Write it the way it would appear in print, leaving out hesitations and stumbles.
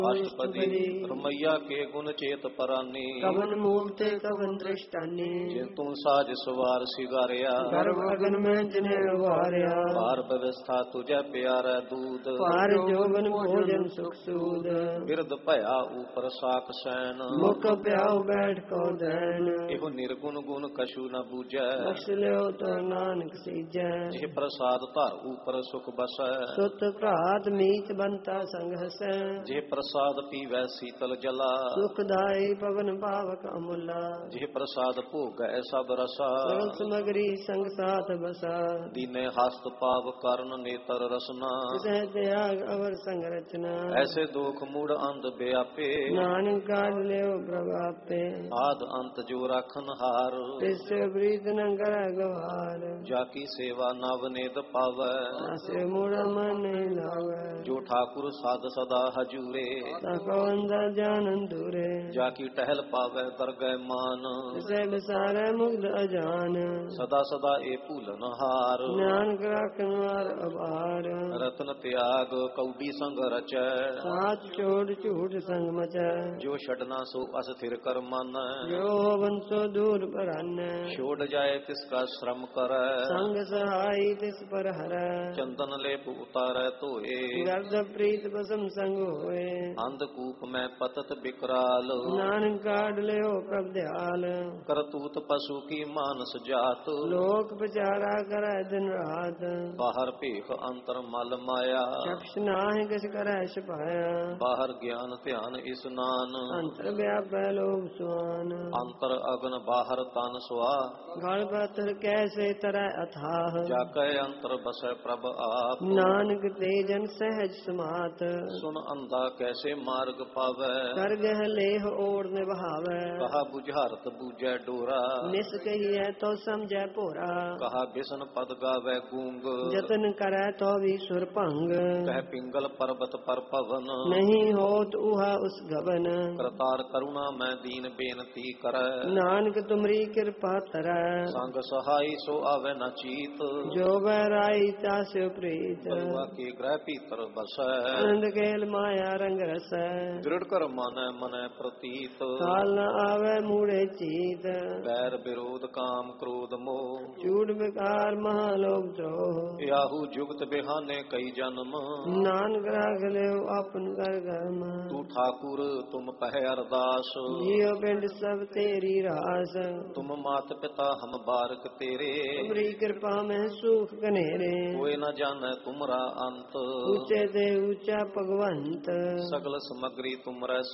अष्टपदी रमैया के गुण चेत परानी कवन मूर्ते कवन दृष्टानी जिन तुम साज सवार सिगारिया गर्भ अगन में जिन्हें उबारिया पार व्यवस्था तुझे प्यारा दूध पार जोगन भोजन सुख सूद बिरद भया ऊपर साक सैन मुख प्याऊ बैठ को दैन एहो निर्गुण गुण कछु न बूझै बख्श लो तो नानक सीजै जिह प्रसाद धर ऊपर सुख बसै सुत प्रात मीत बनता संग हसै जिह प्रसाद पीवै शीतल जला सुखदाई पवन पावक अमूला जिह प्रसाद भोगै सब रसा सरल समगरी संग साथ बसा दीने हस्त पाव कर्ण नेतर रसना सह त्याग अवर संग रचना ऐसे दोख मूड अंध व्यापे नानक काढ़ ले प्रभापे आद अंत जो राखन हार इससे प्रीत न कर गवार जाकी सेवा नवनेद पावै से मूढ़ मन नहीं लावे जो ठाकुर साध सदा हजूरे ताको अंदर जान दूरे जाकी टहल पावै दरगह मान से बिसारे मुग्ध अजान सदा सदा ए भूलन हार नानक राखन वार अपार रत्न त्याग कौडी संग रचै साच छोड़ झूठ संग मचै जो छड़ना सो अस्थिर कर मानै जो बंसो दूर परन छोड़ जाए तिसका श्रम करै संग सहाय तिस पर हरै चंदन लेप उतारै धोए गर्द प्रीत बसम संग होए अंधकूप में पतत बिकराल नानक काढ़ ले प्रभ दयाल करतूत पशु की मानस जात लोक विचारा करे दिन रात बाहर भेख अंतर मल माया चक्ष नाहि किस करे सिपाया बाहर ज्ञान ध्यान स्नान अंतर व्यापै लोभ सुआन अंतर अगन बाहर तन स्वा गल पत्थर कैसे तरह अथाह जाकै अंतर बसै प्रभ आप नानक तेजन सहज समात सुन अंधा कैसे मार्ग पावै कर गह लेह ओढ़ निभावै कहा बुझारत बूझै डोरा निस कहिए तो समझै भोरा कहा बिसन पद गावै गूंग जतन करे तो भी सुर भंग कह पिंगल पर्वत पर पवन नहीं होत उहा उस गवन करतार करुणा मैं दीन बेनती करੈ नानक तुमरी कृपा तरੈ संग सहाय सो आवे न चीत जो बैराई तास्यो प्रीत बलुआ के ग्रह भीतर बसै आनंद खेल माया रंग रसै दृढ़ कर मानै मनै प्रतीत काल न आवे मूढ़े चीत बैर विरोध काम क्रोध मोह चूड़ विकार महालोभ द्रोह याहू जुगत बिहाने कई जन्म नानक राख ले अपन कर गर्म तू ठाकुर तुम पह अरदास जियो पिंड सब तेरी रास तुम मात पिता हम बारक तेरे तुमरी कृपा में सुख कनेरे कोई न जाने तुमरा अंत ऊंचे ते ऊंचा भगवंत सगल समग्री तुमरै